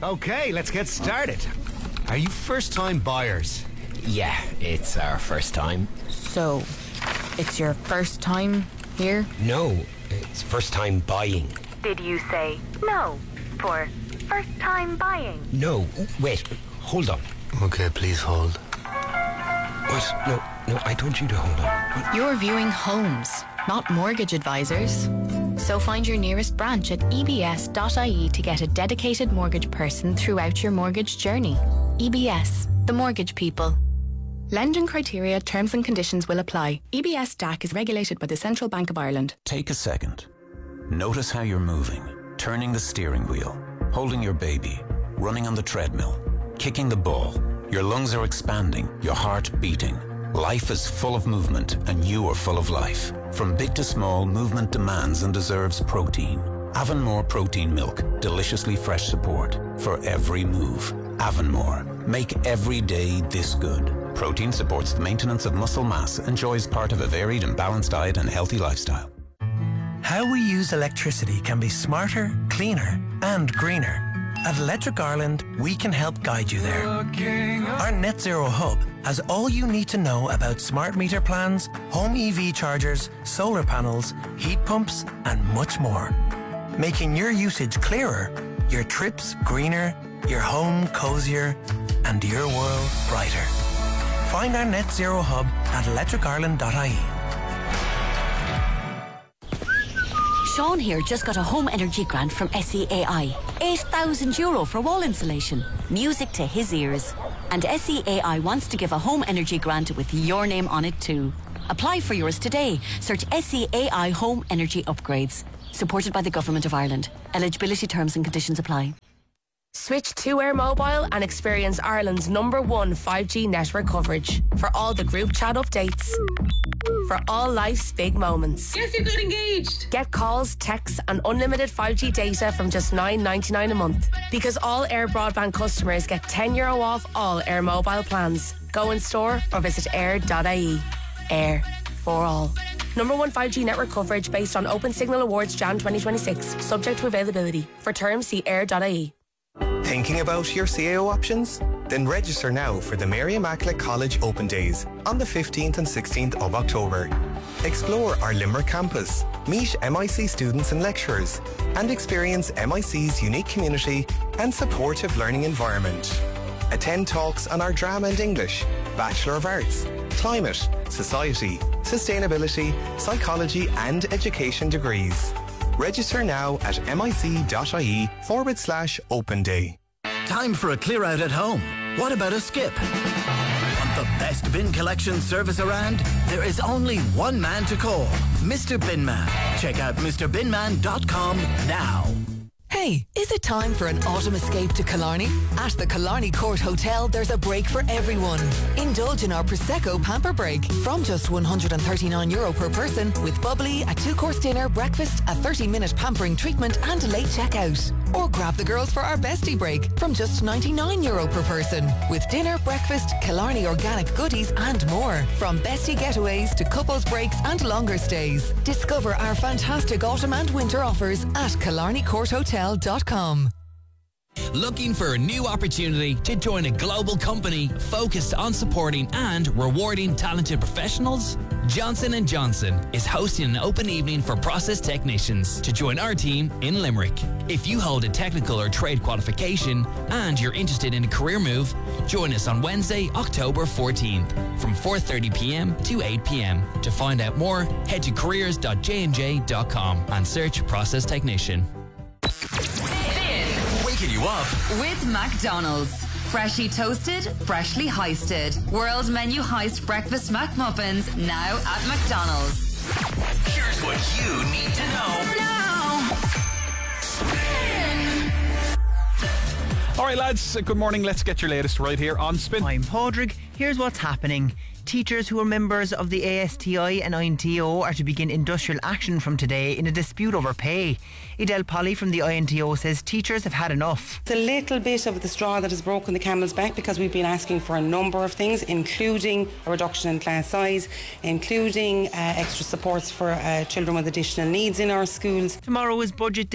Okay, let's get started. Are you first-time buyers? Yeah, it's our first time. So, it's your first time here? No, it's first time buying. Did you say no for first time buying? No, wait, hold on. Okay, please hold. What? No, I told you to hold on. What? You're viewing homes, not mortgage advisors. So find your nearest branch at ebs.ie to get a dedicated mortgage person throughout your mortgage journey. EBS, the mortgage people. Lending criteria, terms and conditions will apply. EBS DAC is regulated by the Central Bank of Ireland. Take a second. Notice how you're moving, turning the steering wheel, holding your baby, running on the treadmill, kicking the ball. Your lungs are expanding, your heart beating. Life is full of movement, and you are full of life. From big to small, movement demands and deserves protein. Avonmore Protein Milk, deliciously fresh support for every move. Avonmore, make every day this good. Protein supports the maintenance of muscle mass and joy is part of a varied and balanced diet and healthy lifestyle. How we use electricity can be smarter, cleaner and greener. At Electric Ireland, we can help guide you there. Our Net Zero Hub has all you need to know about smart meter plans, home EV chargers, solar panels, heat pumps and much more. Making your usage clearer, your trips greener, your home cozier and your world brighter. Find our Net Zero Hub at electricireland.ie. Sean here just got a home energy grant from SEAI. €8,000 for wall insulation. Music to his ears. And SEAI wants to give a home energy grant with your name on it too. Apply for yours today. Search SEAI Home Energy Upgrades. Supported by the Government of Ireland. Eligibility terms and conditions apply. Switch to Air Mobile and experience Ireland's #1 5G network coverage for all the group chat updates. For all life's big moments. Yes, you got engaged. Get calls, texts and unlimited 5G data from just $9.99 a month. Because all Air Broadband customers get €10 off all Air Mobile plans. Go in store or visit air.ie. Air for all. #1 5G network coverage based on Open Signal Awards Jan 2026. Subject to availability. For terms, see air.ie. Thinking about your CAO options? Then register now for the Mary Immaculate College Open Days on the 15th and 16th of October. Explore our Limerick campus, meet MIC students and lecturers, and experience MIC's unique community and supportive learning environment. Attend talks on our drama and English, Bachelor of Arts, climate, society, sustainability, psychology and education degrees. Register now at mic.ie/open day. Time for a clear out at home. What about a skip? Want the best bin collection service around? There is only one man to call, Mr. Binman. Check out MrBinman.com now. Hey, is it time for an autumn escape to Killarney? At the Killarney Court Hotel, there's a break for everyone. Indulge in our Prosecco Pamper Break from just €139 per person with bubbly, a 2-course dinner, breakfast, a 30-minute pampering treatment and a late checkout. Or grab the girls for our Bestie Break from just €99 per person with dinner, breakfast, Killarney organic goodies and more. From bestie getaways to couples breaks and longer stays. Discover our fantastic autumn and winter offers at KillarneyCourtHotel.com. Looking for a new opportunity to join a global company focused on supporting and rewarding talented professionals? Johnson & Johnson is hosting an open evening for process technicians to join our team in Limerick. If you hold a technical or trade qualification and you're interested in a career move, join us on Wednesday, October 14th from 4:30pm to 8pm. To find out more, head to careers.jnj.com and search process technician. Waking you up with McDonald's. Freshly toasted, freshly heisted. World Menu Heist Breakfast McMuffins now at McDonald's. Here's what you need to know now. All right, lads, good morning. Let's get your latest right here on Spin. I'm Padraig. Here's what's happening. Teachers who are members of the ASTI and INTO are to begin industrial action from today in a dispute over pay. Edel Polly from the INTO says teachers have had enough. It's a little bit of the straw that has broken the camel's back because we've been asking for a number of things, including a reduction in class size, including extra supports for children with additional needs in our schools. Tomorrow is budget day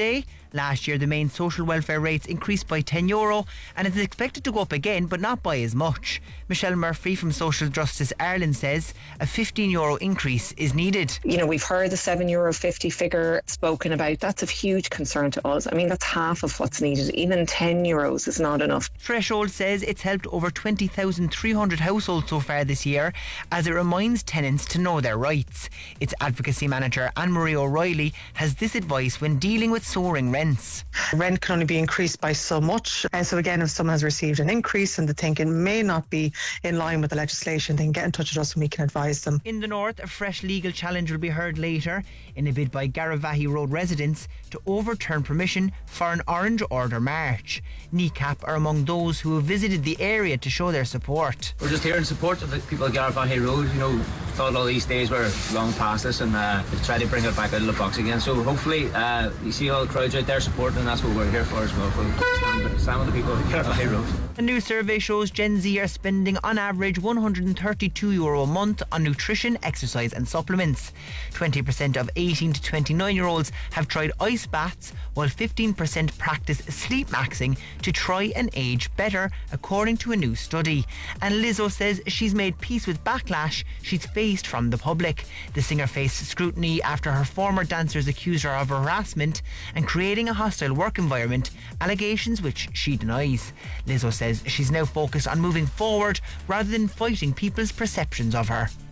Last year, the main social welfare rates increased by €10 and it's expected to go up again, but not by as much. Michelle Murphy from Social Justice Ireland says a €15 increase is needed. You know, we've heard the €7.50 figure spoken about. That's of huge concern to us. I mean, that's half of what's needed. Even €10 is not enough. Threshold says it's helped over 20,300 households so far this year, as it reminds tenants to know their rights. Its advocacy manager, Anne-Marie O'Reilly, has this advice when dealing with soaring rents. Rent can only be increased by so much. So again, if someone has received an increase and they think it may not be in line with the legislation, they can get in touch with us and we can advise them. In the north, a fresh legal challenge will be heard later in a bid by Garavaghey Road residents to overturn permission for an Orange Order march. NECAP are among those who have visited the area to show their support. We're just here in support of the people of Garavaghey Road. You know, thought all these days were long past us and we've tried to bring it back out of the box again. So hopefully you see all the crowds out there supporting, and that's what we're here for as well. Stand with the people of Garavaghey Road. A new survey shows Gen Z are spending on average €132 a month on nutrition, exercise and supplements. 20% of 18 to 29-year-olds have tried ice baths, while 15% practice sleep maxing to try and age better, according to a new study. And Lizzo says she's made peace with backlash she's faced from the public. The singer faced scrutiny after her former dancers accused her of harassment and creating a hostile work environment, allegations which she denies. Lizzo says she's now focused on moving forward rather than fighting people's perceptions of her.